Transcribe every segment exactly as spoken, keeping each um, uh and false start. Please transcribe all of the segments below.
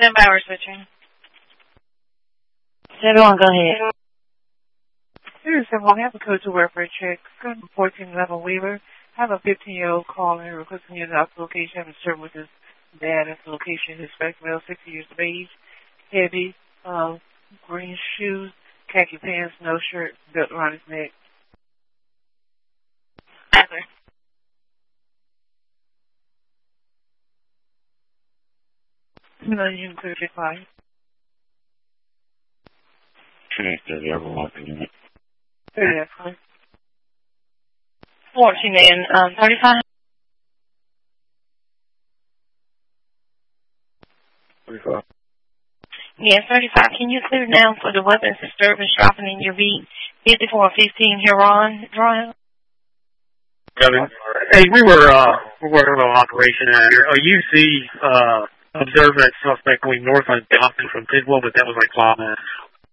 Stand by, we're switching. Everyone, go ahead. Here's someone. I have a code to welfare check. fourteen eleven Weaver. I have a fifteen-year-old calling requesting your location. I have a servant with his dad at the location. Hispanic male, sixty years of age. Heavy, uh, green shoes, khaki pants, no shirt, belt around his neck. Either. No, you can clear check five. Connected, everyone can unit. Yeah, fine. fourteen and um, thirty-five. thirty-five. Yes, thirty-five. Can you clear now for the weapons disturbance dropping in your beat? fifty-four fifteen Huron Drive. Hey, we were uh, we're working on an operation out here. A U C uh, observed that suspect going north on Johnson from Tidwell, but that was like five minutes.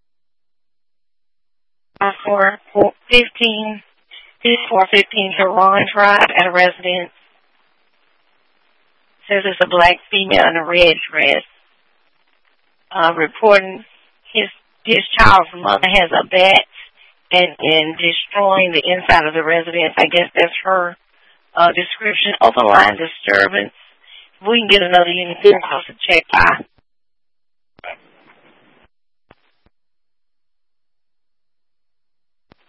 For fifteen, fifty-four fifteen Huron Drive at a residence. Says it's a black female in a red dress. Uh, reporting his his child's mother has a bat and, and destroying the inside of the residence. I guess that's her uh, description. Open line disturbance. If we can get another unit here across the check by.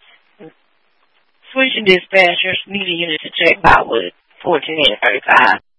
Switching dispatchers, need a unit to check by with fourteen and thirty-five.